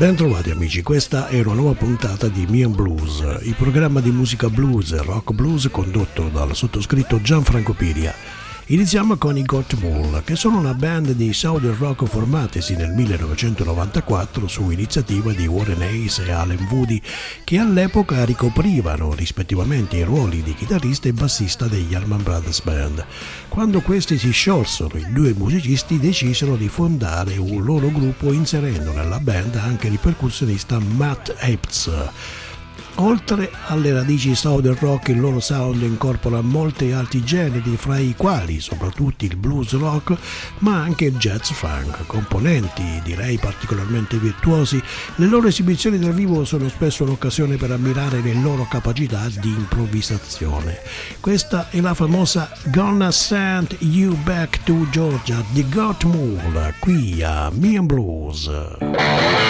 Bentrovati amici, questa è una nuova puntata di Me and Blues, il programma di musica blues e rock blues condotto dal sottoscritto Gianfranco Piria. Iniziamo con i Got Mule, che sono una band di southern rock formatisi nel 1994 su iniziativa di Warren Hayes e Allen Woody, che all'epoca ricoprivano rispettivamente i ruoli di chitarrista e bassista degli Allman Brothers Band. Quando questi si sciolsero, i due musicisti decisero di fondare un loro gruppo inserendo nella band anche il percussionista Matt Apes. Oltre alle radici southern rock, il loro sound incorpora molti altri generi, fra i quali soprattutto il blues rock, ma anche il jazz funk, componenti direi particolarmente virtuosi. Le loro esibizioni dal vivo sono spesso un'occasione per ammirare le loro capacità di improvvisazione. Questa è la famosa Gonna Send You Back to Georgia di Got Mule, qui a Me and Blues.